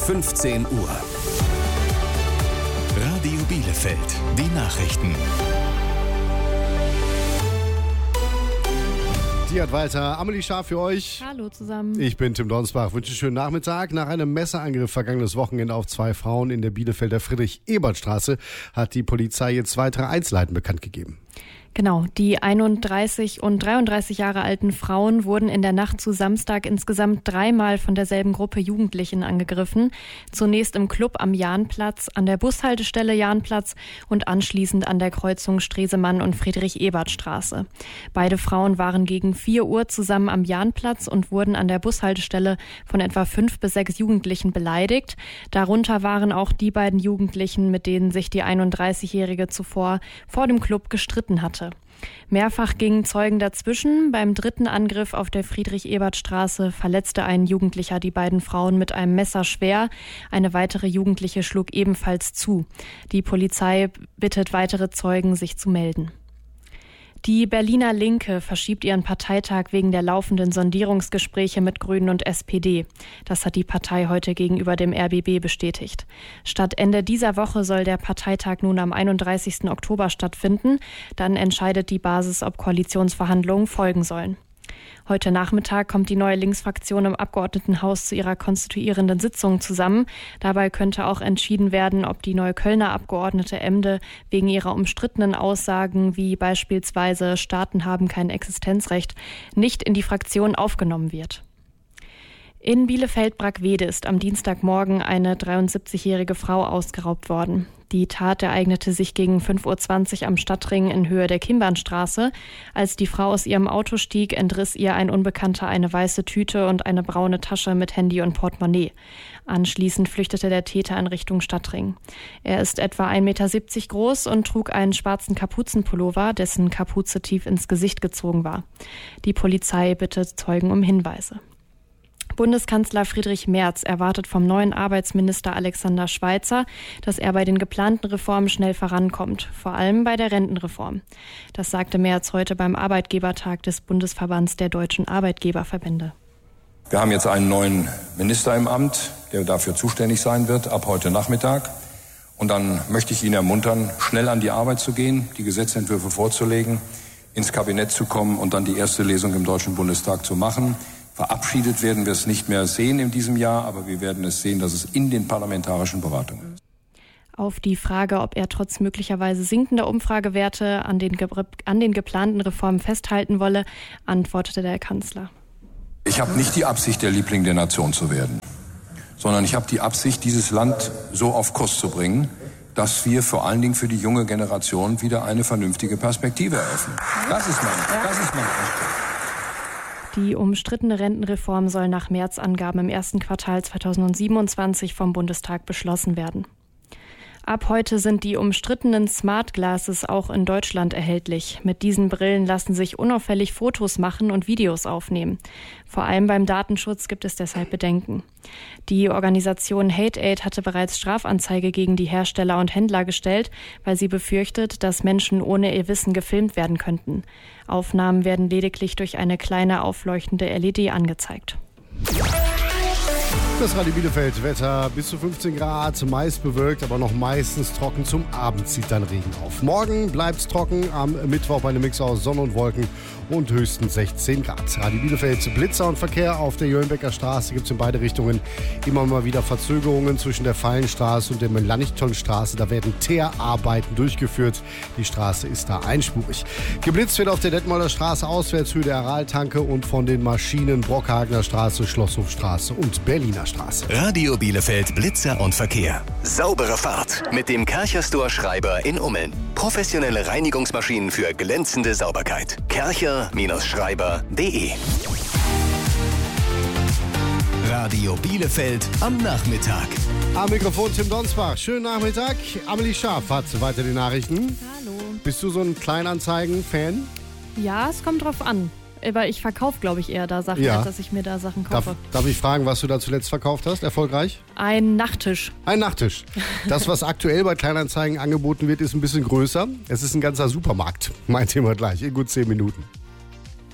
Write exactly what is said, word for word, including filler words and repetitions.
fünfzehn Uhr. Radio Bielefeld, die Nachrichten. Die hat weiter Amelie Scharf für euch. Hallo zusammen. Ich bin Tim Donsbach. Wünsche einen schönen Nachmittag. Nach einem Messerangriff vergangenes Wochenende auf zwei Frauen in der Bielefelder Friedrich-Ebert-Straße hat die Polizei jetzt weitere Einzelheiten bekannt gegeben. Genau, die einunddreißig und dreiunddreißig Jahre alten Frauen wurden in der Nacht zu Samstag insgesamt dreimal von derselben Gruppe Jugendlichen angegriffen. Zunächst im Club am Jahnplatz, an der Bushaltestelle Jahnplatz und anschließend an der Kreuzung Stresemann und Friedrich-Ebert-Straße. Beide Frauen waren gegen vier Uhr zusammen am Jahnplatz und wurden an der Bushaltestelle von etwa fünf bis sechs Jugendlichen beleidigt. Darunter waren auch die beiden Jugendlichen, mit denen sich die einunddreißigjährige zuvor vor dem Club gestritten hatte. Mehrfach gingen Zeugen dazwischen. Beim dritten Angriff auf der Friedrich-Ebert-Straße verletzte ein Jugendlicher die beiden Frauen mit einem Messer schwer. Eine weitere Jugendliche schlug ebenfalls zu. Die Polizei bittet weitere Zeugen, sich zu melden. Die Berliner Linke verschiebt ihren Parteitag wegen der laufenden Sondierungsgespräche mit Grünen und S P D. Das hat die Partei heute gegenüber dem R B B bestätigt. Statt Ende dieser Woche soll der Parteitag nun am einunddreißigsten Oktober stattfinden. Dann entscheidet die Basis, ob Koalitionsverhandlungen folgen sollen. Heute Nachmittag kommt die neue Linksfraktion im Abgeordnetenhaus zu ihrer konstituierenden Sitzung zusammen. Dabei könnte auch entschieden werden, ob die Neuköllner Abgeordnete Emde wegen ihrer umstrittenen Aussagen wie beispielsweise Staaten haben kein Existenzrecht nicht in die Fraktion aufgenommen wird. In Bielefeld-Brackwede ist am Dienstagmorgen eine dreiundsiebzigjährige Frau ausgeraubt worden. Die Tat ereignete sich gegen fünf Uhr zwanzig am Stadtring in Höhe der Kimbernstraße. Als die Frau aus ihrem Auto stieg, entriss ihr ein Unbekannter eine weiße Tüte und eine braune Tasche mit Handy und Portemonnaie. Anschließend flüchtete der Täter in Richtung Stadtring. Er ist etwa ein Meter siebzig groß und trug einen schwarzen Kapuzenpullover, dessen Kapuze tief ins Gesicht gezogen war. Die Polizei bittet Zeugen um Hinweise. Bundeskanzler Friedrich Merz erwartet vom neuen Arbeitsminister Alexander Schweitzer, dass er bei den geplanten Reformen schnell vorankommt, vor allem bei der Rentenreform. Das sagte Merz heute beim Arbeitgebertag des Bundesverbands der deutschen Arbeitgeberverbände. Wir haben jetzt einen neuen Minister im Amt, der dafür zuständig sein wird, ab heute Nachmittag. Und dann möchte ich ihn ermuntern, schnell an die Arbeit zu gehen, die Gesetzentwürfe vorzulegen, ins Kabinett zu kommen und dann die erste Lesung im Deutschen Bundestag zu machen. Verabschiedet werden wir es nicht mehr sehen in diesem Jahr, aber wir werden es sehen, dass es in den parlamentarischen Beratungen ist. Auf die Frage, ob er trotz möglicherweise sinkender Umfragewerte an den, ge- an den geplanten Reformen festhalten wolle, antwortete der Kanzler. Ich habe nicht die Absicht, der Liebling der Nation zu werden, sondern ich habe die Absicht, dieses Land so auf Kurs zu bringen, dass wir vor allen Dingen für die junge Generation wieder eine vernünftige Perspektive eröffnen. Das ist mein, das ist mein Anspruch. Die umstrittene Rentenreform soll nach Märzangaben im ersten Quartal zweitausendsiebenundzwanzig vom Bundestag beschlossen werden. Ab heute sind die umstrittenen Smart Glasses auch in Deutschland erhältlich. Mit diesen Brillen lassen sich unauffällig Fotos machen und Videos aufnehmen. Vor allem beim Datenschutz gibt es deshalb Bedenken. Die Organisation Hate Aid hatte bereits Strafanzeige gegen die Hersteller und Händler gestellt, weil sie befürchtet, dass Menschen ohne ihr Wissen gefilmt werden könnten. Aufnahmen werden lediglich durch eine kleine aufleuchtende L E D angezeigt. Das Radio Bielefeld, Wetter bis zu fünfzehn Grad, meist bewölkt, aber noch meistens trocken. Zum Abend zieht dann Regen auf. Morgen bleibt's trocken, am Mittwoch bei einem Mix aus Sonne und Wolken und höchstens sechzehn Grad. Radio Bielefeld, Blitzer und Verkehr auf der Jöhlenbecker Straße gibt es in beide Richtungen immer mal wieder Verzögerungen zwischen der Fallenstraße und der Melanchthonstraße. Da werden Teerarbeiten durchgeführt. Die Straße ist da einspurig. Geblitzt wird auf der Detmolder Straße auswärts Höhe der Araltanke und von den Maschinen Brockhagener Straße, Schlosshofstraße und Berliner Straße. Radio Bielefeld, Blitzer und Verkehr. Saubere Fahrt mit dem Karcher Store Schreiber in Ummeln. Professionelle Reinigungsmaschinen für glänzende Sauberkeit. Karcher Schreiber punkt de. Radio Bielefeld am Nachmittag. Am Mikrofon Tim Donsbach. Schönen Nachmittag. Amelie Scharf hat weiter die Nachrichten. Hallo. Bist du so ein Kleinanzeigen-Fan? Ja, es kommt drauf an. Aber ich verkaufe, glaube ich, eher da Sachen, Ja. als dass ich mir da Sachen Darf, kaufe. darf ich fragen, was du da zuletzt verkauft hast? Erfolgreich? Ein Nachttisch. Ein Nachttisch. Das, was aktuell bei Kleinanzeigen angeboten wird, ist ein bisschen größer. Es ist ein ganzer Supermarkt. Mein Thema gleich in gut zehn Minuten.